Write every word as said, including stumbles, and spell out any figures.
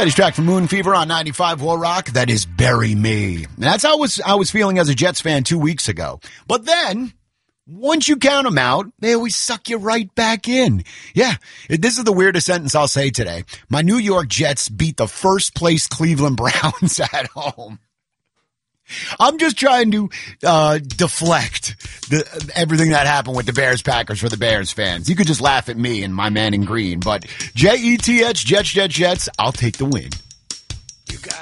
Latest track from Moon Fever on ninety-five War Rock. That is Bury Me. And that's how I was, I was feeling as a Jets fan two weeks ago. But then, once you count them out, they always suck you right back in. Yeah, this is the weirdest sentence I'll say today. My New York Jets beat the first place Cleveland Browns at home. I'm just trying to uh deflect the, everything that happened with the Bears-Packers for the Bears fans. You could just laugh at me and my man in green. But J E T S, Jets, Jets, Jets, I'll take the win.